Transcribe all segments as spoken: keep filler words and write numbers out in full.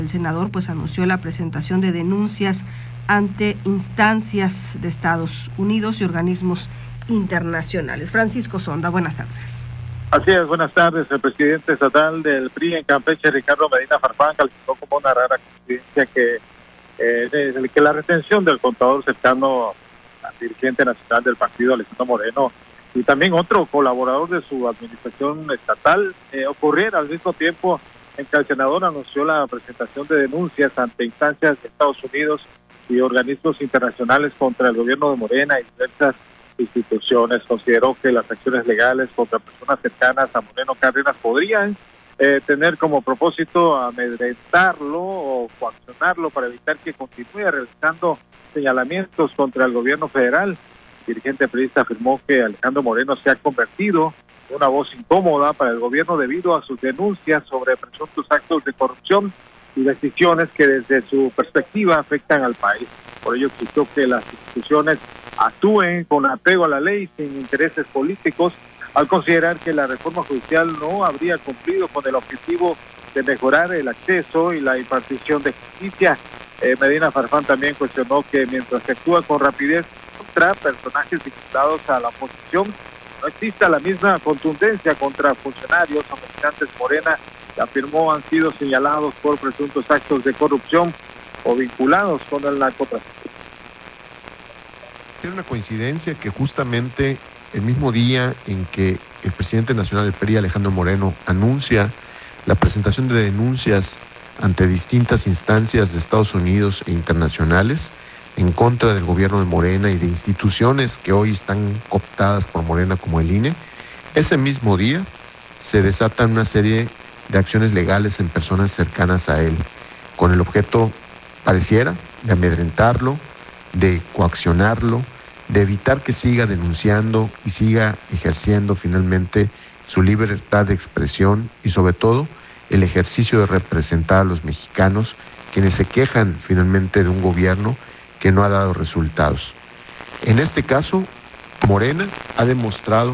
El senador pues anunció la presentación de denuncias ante instancias de Estados Unidos y organismos internacionales. Francisco Sonda, buenas tardes. Así es, buenas tardes. El presidente estatal del P R I en Campeche, Ricardo Medina Farfán, calificó como una rara coincidencia que, eh, que la retención del contador cercano al dirigente nacional del partido, Alejandro Moreno, y también otro colaborador de su administración estatal, eh, ocurriera al mismo tiempo en que el senador anunció la presentación de denuncias ante instancias de Estados Unidos y organismos internacionales contra el gobierno de Morena y diversas instituciones. Consideró que las acciones legales contra personas cercanas a Moreno Cárdenas podrían eh, tener como propósito amedrentarlo o coaccionarlo para evitar que continúe realizando señalamientos contra el gobierno federal. El dirigente priista afirmó que Alejandro Moreno se ha convertido en una voz incómoda para el gobierno debido a sus denuncias sobre presuntos actos de corrupción y decisiones que desde su perspectiva afectan al país. Por ello exigió que las instituciones actúen con apego a la ley sin intereses políticos, al considerar que la reforma judicial no habría cumplido con el objetivo de mejorar el acceso y la impartición de justicia. Eh, Medina Farfán también cuestionó que mientras se actúa con rapidez contra personajes vinculados a la oposición, no exista la misma contundencia contra funcionarios o militantes Morena que afirmó han sido señalados por presuntos actos de corrupción o vinculados con el narcotráfico. Tiene una coincidencia que justamente el mismo día en que el presidente nacional del P R I, Alejandro Moreno, anuncia la presentación de denuncias ante distintas instancias de Estados Unidos e internacionales en contra del gobierno de Morena y de instituciones que hoy están cooptadas por Morena como el I N E, ese mismo día se desatan una serie de acciones legales en personas cercanas a él, con el objeto, pareciera, de amedrentarlo, de coaccionarlo, de evitar que siga denunciando y siga ejerciendo finalmente su libertad de expresión y sobre todo el ejercicio de representar a los mexicanos, quienes se quejan finalmente de un gobierno que no ha dado resultados. En este caso, Morena ha demostrado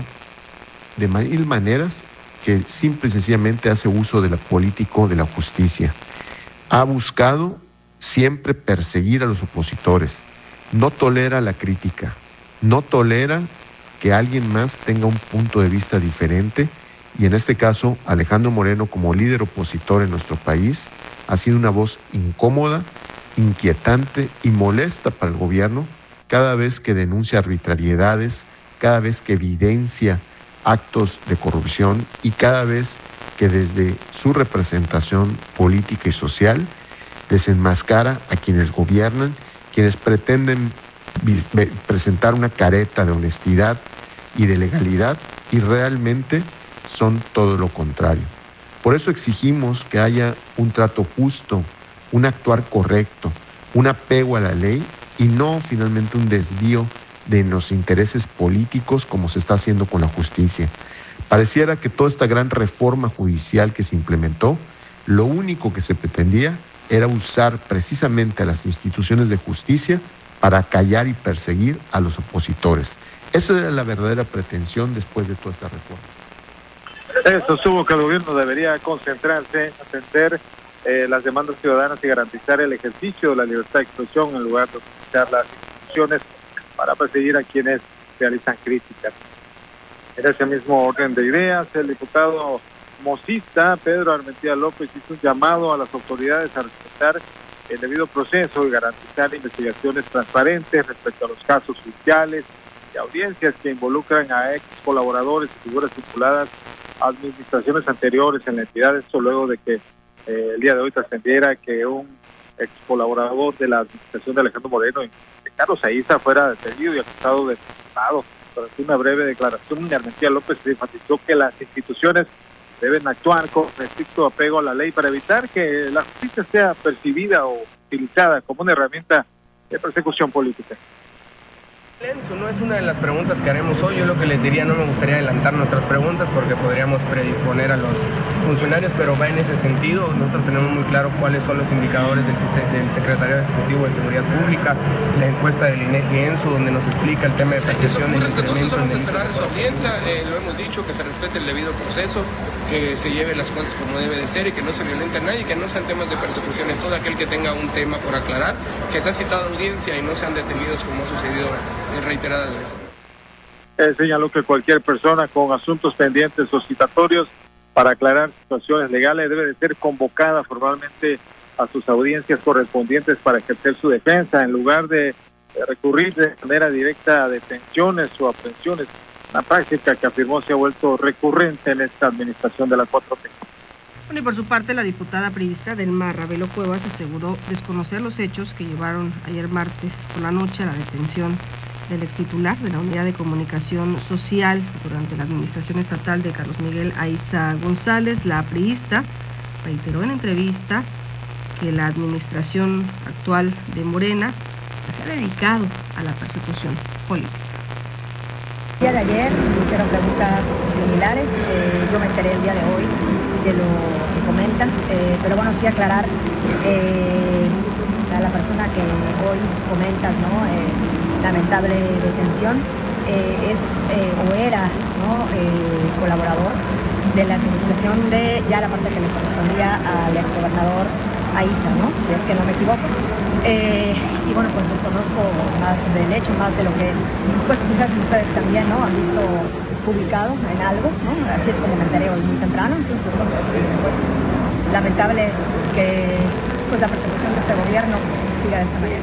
de mil maneras que simple y sencillamente hace uso de la político de la justicia. Ha buscado siempre perseguir a los opositores, no tolera la crítica, no tolera que alguien más tenga un punto de vista diferente, y en este caso Alejandro Moreno, como líder opositor en nuestro país, ha sido una voz incómoda, inquietante y molesta para el gobierno cada vez que denuncia arbitrariedades, cada vez que evidencia actos de corrupción y cada vez que desde su representación política y social desenmascara a quienes gobiernan, quienes pretenden presentar una careta de honestidad y de legalidad y realmente son todo lo contrario. Por eso exigimos que haya un trato justo, un actuar correcto, un apego a la ley y no finalmente un desvío de los intereses políticos como se está haciendo con la justicia. Pareciera que toda esta gran reforma judicial que se implementó, lo único que se pretendía era usar precisamente a las instituciones de justicia para callar y perseguir a los opositores. Esa era la verdadera pretensión después de toda esta reforma. Eso sostuvo que el gobierno debería concentrarse en atender eh, las demandas ciudadanas y garantizar el ejercicio de la libertad de expresión en lugar de utilizar las instituciones para perseguir a quienes realizan críticas. En ese mismo orden de ideas, el diputado mocista Pedro Armentía López hizo un llamado a las autoridades a respetar el debido proceso y garantizar investigaciones transparentes respecto a los casos judiciales y audiencias que involucran a ex colaboradores y figuras vinculadas a administraciones anteriores en la entidad. Esto luego de que eh, el día de hoy trascendiera que un ex colaborador de la administración de Alejandro Moreno, Carlos Aiza, fuera detenido y acusado de asesinato. Durante una breve declaración, Armentía López enfatizó que las instituciones deben actuar con estricto apego a la ley para evitar que la justicia sea percibida o utilizada como una herramienta de persecución política. Eso no es una de las preguntas que haremos hoy. Yo lo que les diría, no me gustaría adelantar nuestras preguntas porque podríamos predisponer a los funcionarios, pero va en ese sentido. Nosotros tenemos muy claro cuáles son los indicadores del, del Secretariado Ejecutivo de Seguridad Pública, la encuesta del INEGI ENSO, donde nos explica el tema de percepción del incremento en delitos. Su audiencia, eh, lo hemos dicho, que se respete el debido proceso, que se lleve las cosas como debe de ser y que no se violente a nadie, que no sean temas de persecuciones. Todo aquel que tenga un tema por aclarar, que sea citado a audiencia y no sean detenidos como ha sucedido en reiteradas veces. Eh, señaló que cualquier persona con asuntos pendientes o citatorios para aclarar situaciones legales debe de ser convocada formalmente a sus audiencias correspondientes para ejercer su defensa, en lugar de, de recurrir de manera directa a detenciones o aprehensiones, una práctica que afirmó se ha vuelto recurrente en esta administración de la cuatro T. Bueno, y por su parte, la diputada priista Delma Ravelo Cuevas aseguró desconocer los hechos que llevaron ayer martes por la noche a la detención del extitular de la Unidad de Comunicación Social durante la administración estatal de Carlos Miguel Aiza González. La priista reiteró en entrevista que la administración actual de Morena se ha dedicado a la persecución política. El día de ayer me hicieron preguntas similares, eh, yo me enteré el día de hoy de lo que comentas, eh, pero bueno, sí aclarar eh, a la persona que hoy comentas, ¿no? Eh, lamentable detención, eh, es eh, o era, ¿no? eh, colaborador de la administración de ya la parte que le correspondía al exgobernador Aiza, ¿no? Si es que no me equivoco. Eh, y bueno, pues desconozco más del hecho, más de lo que, pues quizás ustedes también, ¿no? Han visto publicado en algo, ¿no? Así es como me enteré hoy muy temprano. Entonces, bueno, pues lamentable que pues la persecución de este gobierno siga de esta manera.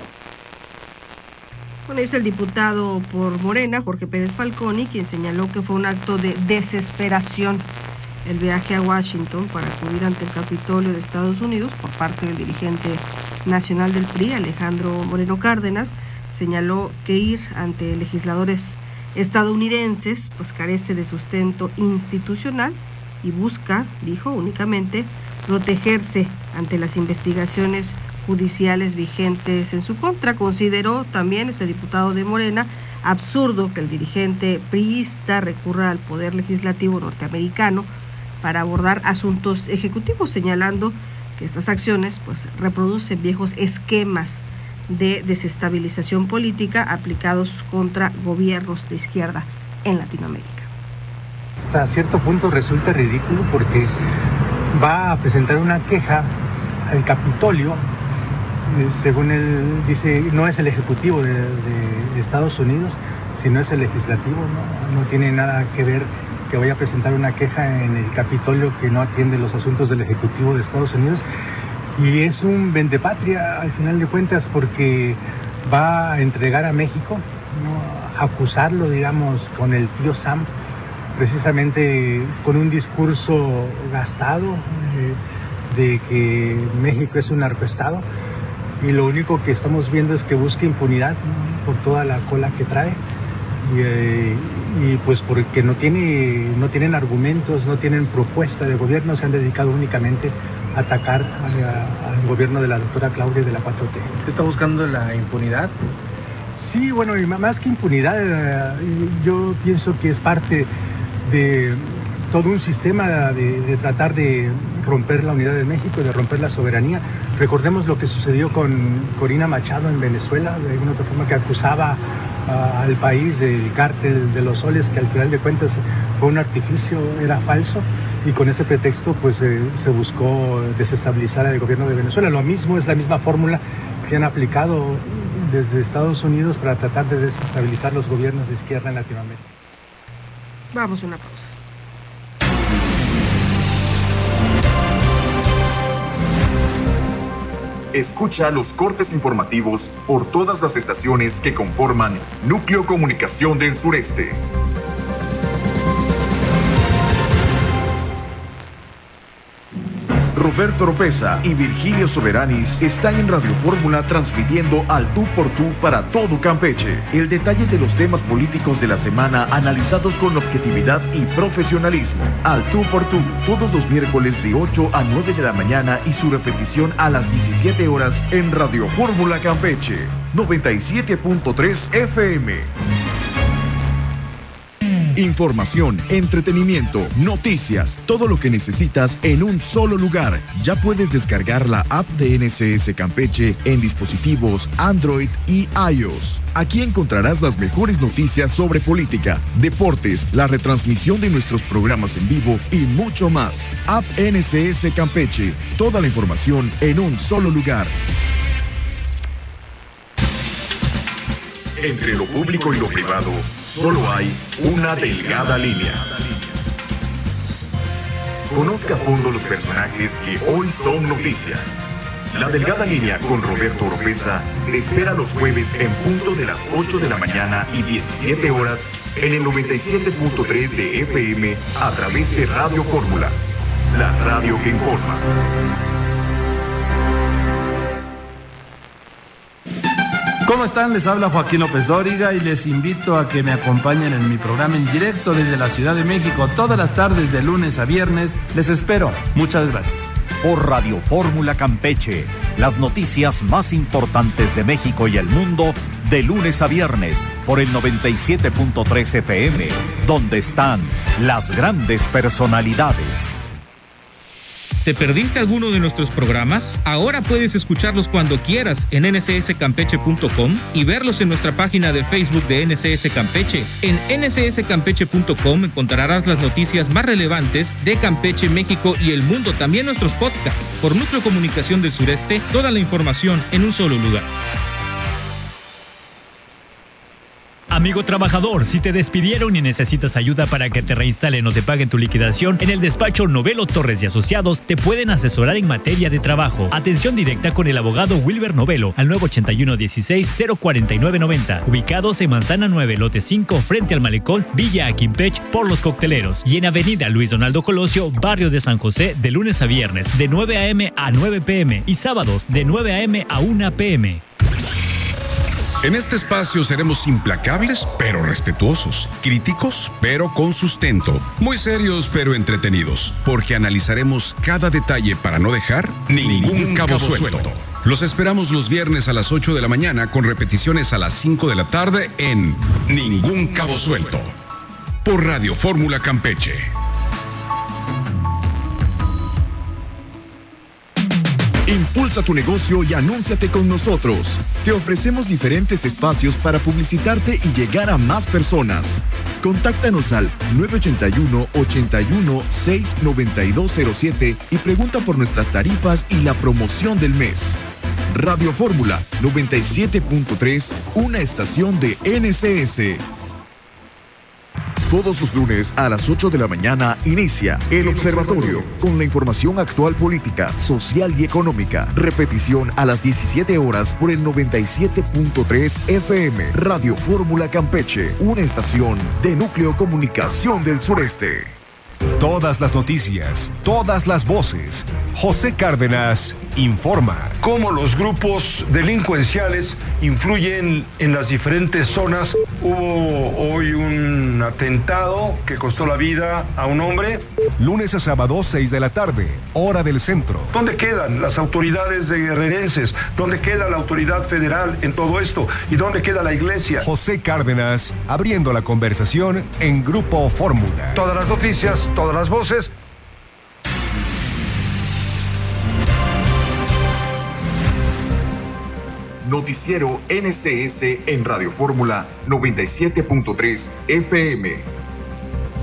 Bueno, es el diputado por Morena, Jorge Pérez Falconi, quien señaló que fue un acto de desesperación el viaje a Washington para acudir ante el Capitolio de Estados Unidos por parte del dirigente nacional del P R I, Alejandro Moreno Cárdenas. Señaló que ir ante legisladores estadounidenses pues carece de sustento institucional y busca, dijo, únicamente protegerse ante las investigaciones judiciales vigentes en su contra. Consideró también este diputado de Morena absurdo que el dirigente priista recurra al poder legislativo norteamericano para abordar asuntos ejecutivos, señalando que estas acciones pues reproducen viejos esquemas de desestabilización política aplicados contra gobiernos de izquierda en Latinoamérica. Hasta cierto punto resulta ridículo porque va a presentar una queja al Capitolio. Según él dice, no es el Ejecutivo de, de, de Estados Unidos, sino es el Legislativo, ¿no? No tiene nada que ver que vaya a presentar una queja en el Capitolio que no atiende los asuntos del Ejecutivo de Estados Unidos. Y es un vendepatria al final de cuentas porque va a entregar a México, ¿no? Acusarlo, digamos, con el tío Sam, precisamente con un discurso gastado eh, de que México es un narcoestado. Y lo único que estamos viendo es que busca impunidad, ¿no? Por toda la cola que trae y, eh, y pues porque no tiene, no tienen argumentos, no tienen propuesta de gobierno, se han dedicado únicamente a atacar al gobierno de la doctora Claudia de la cuatro T. ¿Está buscando la impunidad? Sí, bueno, y más que impunidad, eh, yo pienso que es parte de todo un sistema de, de tratar de romper la unidad de México, de romper la soberanía. Recordemos lo que sucedió con Corina Machado en Venezuela, de alguna otra forma, que acusaba uh, al país del cártel de los soles, que al final de cuentas fue un artificio, era falso, y con ese pretexto pues eh, se buscó desestabilizar al gobierno de Venezuela. Lo mismo, es la misma fórmula que han aplicado desde Estados Unidos para tratar de desestabilizar los gobiernos de izquierda en Latinoamérica. Vamos a una pausa. Escucha los cortes informativos por todas las estaciones que conforman Núcleo Comunicación del Sureste. Roberto Oropeza y Virgilio Soberanis están en Radio Fórmula transmitiendo al tú por tú para todo Campeche. El detalle de los temas políticos de la semana analizados con objetividad y profesionalismo. Al tú por tú, todos los miércoles de ocho a nueve de la mañana y su repetición a las diecisiete horas en Radio Fórmula Campeche, noventa y siete punto tres F M. Información, entretenimiento, noticias, todo lo que necesitas en un solo lugar. Ya puedes descargar la app de N S S Campeche en dispositivos Android y iOS. Aquí encontrarás las mejores noticias sobre política, deportes, la retransmisión de nuestros programas en vivo y mucho más. App N S S Campeche. Toda la información en un solo lugar. Entre lo público y lo privado, solo hay una delgada línea. Conozca a fondo los personajes que hoy son noticia. La delgada línea con Roberto Oropeza te espera los jueves en punto de las ocho de la mañana y diecisiete horas en el noventa y siete punto tres de F M a través de Radio Fórmula, la radio que informa. ¿Cómo están? Les habla Joaquín López Dóriga y les invito a que me acompañen en mi programa en directo desde la Ciudad de México todas las tardes de lunes a viernes. Les espero. Muchas gracias. Por Radio Fórmula Campeche, las noticias más importantes de México y el mundo de lunes a viernes por el noventa y siete punto tres F M, donde están las grandes personalidades. ¿Te perdiste alguno de nuestros programas? Ahora puedes escucharlos cuando quieras en N S S campeche punto com y verlos en nuestra página de Facebook de N S S Campeche. En N S S campeche punto com encontrarás las noticias más relevantes de Campeche, México y el mundo, también nuestros podcasts. Por Núcleo Comunicación del Sureste, toda la información en un solo lugar. Amigo trabajador, si te despidieron y necesitas ayuda para que te reinstalen o te paguen tu liquidación, en el despacho Novelo Torres y Asociados te pueden asesorar en materia de trabajo. Atención directa con el abogado Wilber Novelo al nueve ochenta y uno dieciséis cero cuarenta y nueve noventa, ubicados en Manzana nueve, lote cinco, frente al Malecón, Villa Aquimpech, por Los Cocteleros, y en Avenida Luis Donaldo Colosio, barrio de San José, de lunes a viernes, de nueve a eme a nueve pe eme y sábados de nueve a eme a una pe eme. En este espacio seremos implacables pero respetuosos, críticos pero con sustento, muy serios pero entretenidos, porque analizaremos cada detalle para no dejar ningún, ningún cabo, cabo suelto. suelto. Los esperamos los viernes a las ocho de la mañana con repeticiones a las cinco de la tarde en Ningún Cabo Suelto, por Radio Fórmula Campeche. Impulsa tu negocio y anúnciate con nosotros. Te ofrecemos diferentes espacios para publicitarte y llegar a más personas. Contáctanos al nueve ochenta y uno, ochenta y uno, seis, noventa y dos cero siete y pregunta por nuestras tarifas y la promoción del mes. Radio Fórmula noventa y siete punto tres, una estación de N S S. Todos los lunes a las ocho de la mañana inicia El Observatorio con la información actual política, social y económica. Repetición a las diecisiete horas por el noventa y siete punto tres F M. Radio Fórmula Campeche, una estación de Núcleo Comunicación del Sureste. Todas las noticias, todas las voces. José Cárdenas informa. Cómo los grupos delincuenciales influyen en las diferentes zonas. Hubo hoy un atentado que costó la vida a un hombre. Lunes a sábado, seis de la tarde, hora del centro. ¿Dónde quedan las autoridades de guerrerenses? ¿Dónde queda la autoridad federal en todo esto? ¿Y dónde queda la iglesia? José Cárdenas, abriendo la conversación en Grupo Fórmula. Todas las noticias, todas las voces. Noticiero N S S en Radio Fórmula noventa y siete punto tres F M.